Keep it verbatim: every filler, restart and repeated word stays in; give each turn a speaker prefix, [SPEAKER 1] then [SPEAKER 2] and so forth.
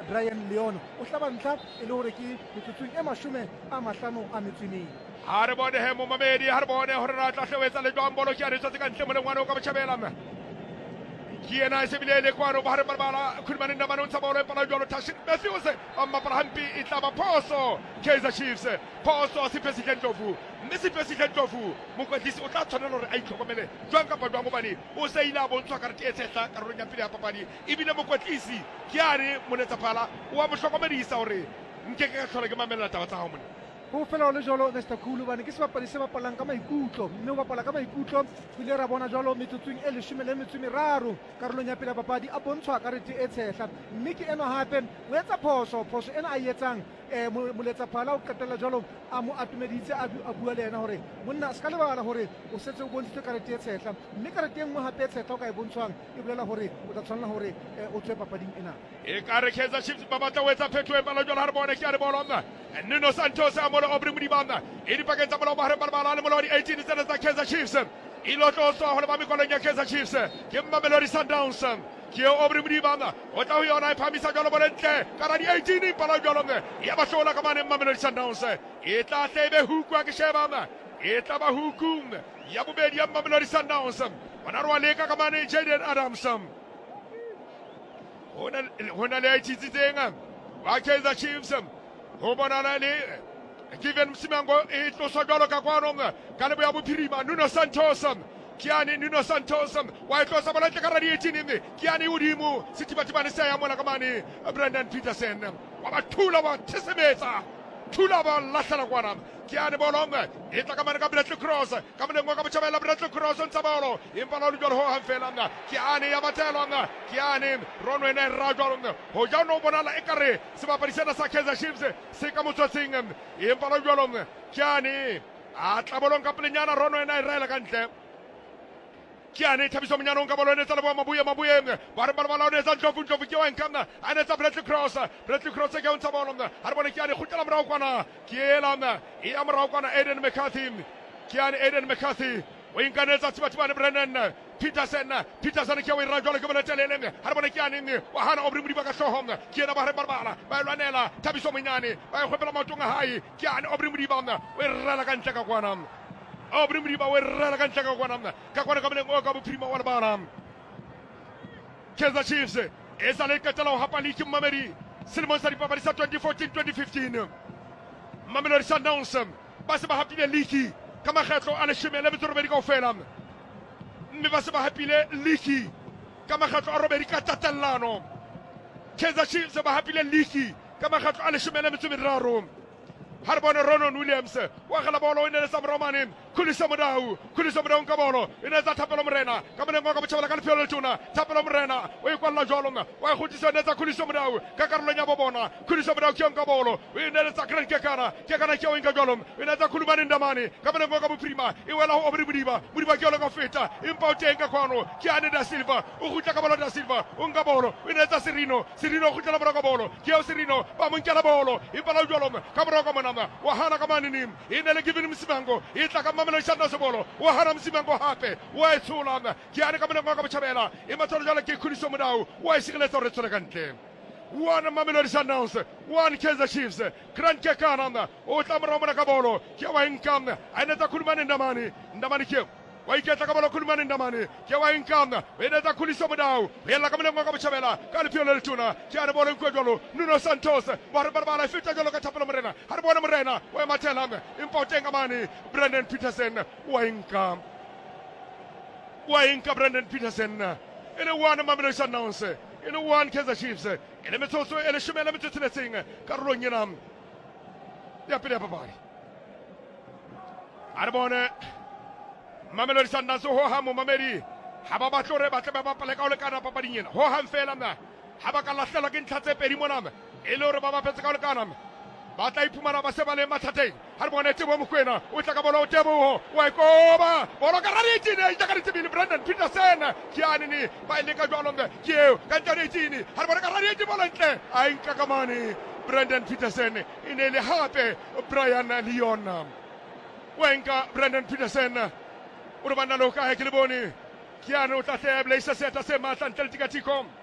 [SPEAKER 1] Brian Leon o hlaba ntlha e le hore ke metsotsong e mashome a mahlano a metso
[SPEAKER 2] ha re bone he momamedi ha re bone hore ra tla hlwetsa le jwang bolo ke a re tsatse ka ntle mo lengwana o ka botjhabela mme ke ena e sebile le kwano ba re barbala khulmane nda mano tsa bolo e pala jwalo Tashin Matthews amma para hampi e tlaba phoso Kaizer Chiefs phoso se president Ndlovu mme se president Ndlovu mokwetlisi o tla tshwanela hore a itlhokomele jwang kapa jwang hobane o se ile a bontshwa karete e tshehla karolong ya pele ya papadi ebile mokwetlisi ke a re monetsaphala o a mo hlokomedisa hore nke ke ka tlhola ke mamela taba tsa hao mona
[SPEAKER 1] ho fela le jalo Nesta Khulu bane ke sebapadi se bapalang ka maikutlo mme o bapala ka maikutlo ile ra bona jalo metsotsong e leshome le metso e meraro karolong ya pele ya papadi a bontshwa karete e tshehla mme ke ena hape o etsa phoso phoso ena a etsang eh moletsaphala o qetella jalo a mo atumeditse a bua le ena hore monna se ka lebala hore o setse o bontshitse karete e tshehla mme karete e nngwe hape e tshehla o ka e bontshwang e bolela hore o tla tshwanela hore o tswe papading ena
[SPEAKER 2] e ka re Kaizer Chiefs ba batla ho etsa phetho e pala jalo ha re bone ke a re bolonna Nuno Santos a mola Aubrey Mudibana e di pakeng tsa mola ba re barbala le mola di eighteen tsena tsa Kaizer Chiefs e lo tloswa ho le ba mekolong ya Kaizer Chiefs ke Mamelodi Sundowns ke Aubrey Mudibana o tla ho yona e phamisa jalo bolentle ka ra di eighteen pala jalo mme ya ba hlola ka mane Mamelodi Sundowns e tla tlebe hukwa ke shebana e tla ba hukum ya bobedi ya Mamelodi Sundowns bona re wa leka ka mane Jaden Adams hona hona le eighteen tsenga ba Kaizer Chiefs ho bonana le Given Msimango e tloswa jalo ka kwano ka lebo ya bophirima Nuno Santos Kiani Nuno Santos wa tlosa bola ka ra di eighteen mme Kiani udimo sitibatibane sa ya mona ka mane Brendan Peterson wa bathula ba tsesemetsa thula ba lahla kwana Kiani bolonga e tla ka mane ka Bradley Cross ka mane ngo ka botjhabela Bradley Cross ntsa bolo empa lo jalo ho ha fela nga Kiani ya batelo nga Kiani Ronwe ne ra jalo ho ja no bonala e kare se ba parisana sa Kaizer Chiefs se ka motsotsing empa lo jalo nga Kiani a tla bolonga plenyana Ronwe ne ra ela ka ntle Kiani Thabiso Manyano ka bolo ne tsa lebo mabuye mabuye ba re bala bala ne tsa Ndlovu Ndlovu ke wa nkana a ne tsa Bradley Cross Bradley Cross ke untsa bolo ha re bone Kiani khutela morao kwana ke ela e ya morao kwana Eden McCarthy Kiani Eden McCarthy o inkanetsa tsibatibane Brendan Peterson Peterson ke wa ira jwalo ke bona teleleng ha re bone Kiani wa hana Aubrey Modiba ka hlohong ke ena ba re barbala ba lwanela Thabiso Manyane ba khopela matonga hae Kiani Aubrey Modiba o irala ka ntle ka kwana Aubrey Modiba we rala ka ntle ka kwana ka kwana ka mleng o ka bophirima wa bana Kaizer Chiefs e sa le katela ho hapa liki Mamedi selemong sa dipapadi sa twenty fourteen twenty fifteen Mamelodi Sundowns ba se ba hapile liki ka makgetlo a leshome le metso robedi kaofela mme ba se ba hapile liki ka makgetlo a robedi ka tatellano Kaizer Chiefs ba hapile liki ka makgetlo a leshome le metso meraro Harbone Ronon Williams wa gala bolo ine le Samromani Kulisa Modau Kulisa Modau ka bolo ine za Thapelo Morena ka mone ngo ka botjhabela ka lefelo le tuna Thapelo Morena o ikwalla jwalonga wa khutisa ne za Kulisa Modau ka karolo nya bobona Kulisa Modau ke ka bolo ine le za Grand Kekana Kekana ke o inga jwalom ine za Kulumani Ndamani ka mone ngo ka boprima e wela ho Aubrey Modiba Modiba ke lo ka feta impa o tenga kwano ke ane da Silva o khutla ka bolo da Silva o nga bolo ine za Sirino Sirino khutla la bolo ka bolo ke o Sirino ba mo nkela bolo impa la jwalom ka bolo ka mona wa hana ka mane nim ine le Given Msimango e tla ka Mamelodi Sundowns bolo wa hana Msimango hape wa etsula ke ane ka mane ngo ka botjhabela e matsolo jala ke Kulisa Modau wa isigeletsa re tsole ka ntle one Mamelodi Sundowns one Kaizer Chiefs Grand Kekana o tla mora mona ka bolo ke wa inkam a ne tsa Khulumane Ndamani Ndamani ke wa iketla ka bolo Khulumane Ndamani ke wa inkam e ne tsa Kulisa Modau e la ka mane ngo ka botjhabela ka lefelo le tuna ke ane bolo nkwe jolo Nuno Santos ba re barbala feta jolo ka Thapelo Morena ha re bona Morena wa matela impa o tenga mane Brendan Peterson wa inkam wa inka Brendan Peterson ene one Mamelodi Sundowns ene one Kaizer Chiefs ene metsotso ele shome le metsotso le tseng karolong ena ya pele ya papadi a re bone Mamelodi Sundowns ho ha mo Mamedi ha ba batlo re batle ba bapale ka o lekana papading ena ho hang fela mna ha ba ka lahlela ke ntlha tse pedi mona e le hore ba bapetse ka o lekana ba tla iphumana ba se ba le mathateng ha re bone Tebo Mokoena o tla ka bolo o Tebo wa ikoba bolo ka raritine ita ka ritibile Brendan Peterson ke ane ni ba ile ka jwalo nge ke eo ka ntaretini ha re bone ka rariti bolo ntle a inka ka mane Brendan Peterson ine le hape Brian Leon wenka Brendan Peterson o re bana lo ka he ke le bone ke ane o tla tlebla isa seta se matla ntle le tikatikom